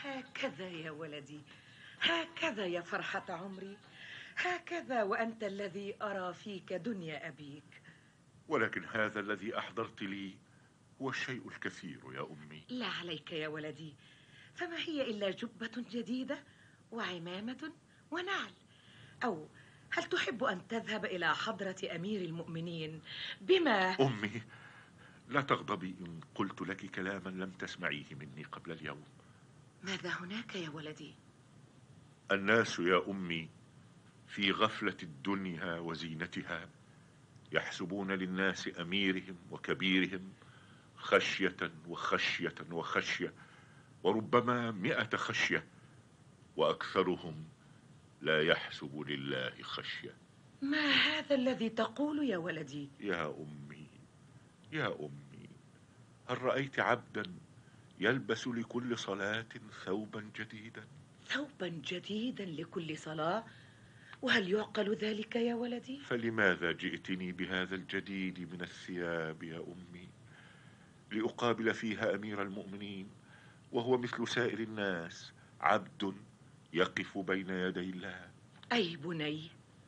هكذا يا ولدي، هكذا يا فرحة عمري، هكذا وأنت الذي أرى فيك دنيا أبيك. ولكن هذا الذي أحضرت لي هو الشيء الكثير يا أمي. لا عليك يا ولدي، فما هي إلا جبة جديدة وعمامة ونعل. أو هل تحب أن تذهب إلى حضرة أمير المؤمنين بما... أمي، لا تغضبي إن قلت لك كلاما لم تسمعيه مني قبل اليوم. ماذا هناك يا ولدي؟ الناس يا أمي في غفلة الدنيا وزينتها يحسبون للناس أميرهم وكبيرهم خشية وخشية وخشية، وربما 100 خشية، وأكثرهم لا يحسب لله خشية. ما هذا الذي تقول يا ولدي؟ يا أمي، يا أمي، هل رأيت عبدا يلبس لكل صلاة ثوبا جديدا؟ ثوبا جديدا لكل صلاة؟ وهل يعقل ذلك يا ولدي؟ فلماذا جئتني بهذا الجديد من الثياب يا أمي؟ لأقابل فيها أمير المؤمنين وهو مثل سائر الناس عبد يقف بين يدي الله. أي بني،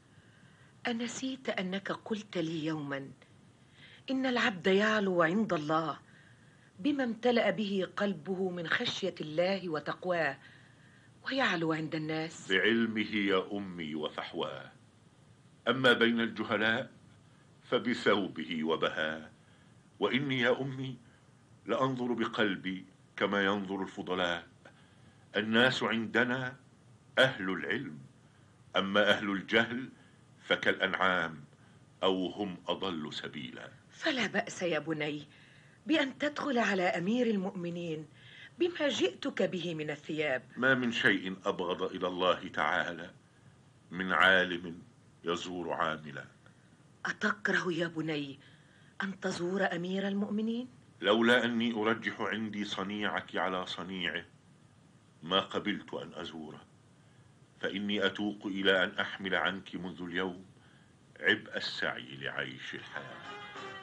أنسيت أنك قلت لي يوما إن العبد يعلو عند الله بما امتلأ به قلبه من خشية الله وتقواه، ويعلو عند الناس بعلمه يا أمي وفحواه. أما بين الجهلاء فبثوبه وبهاه. وإني يا أمي لأنظر بقلبي كما ينظر الفضلاء. الناس عندنا أهل العلم، أما أهل الجهل فكالأنعام أو هم أضل سبيلا. فلا بأس يا بني بأن تدخل على أمير المؤمنين بما جئتك به من الثياب. ما من شيء أبغض إلى الله تعالى من عالم يزور عاملا. أتكره يا بني أن تزور أمير المؤمنين؟ لولا أني أرجح عندي صنيعك على صنيعه ما قبلت أن أزوره، فإني أتوق إلى أن أحمل عنك منذ اليوم عبء السعي لعيش الحياة.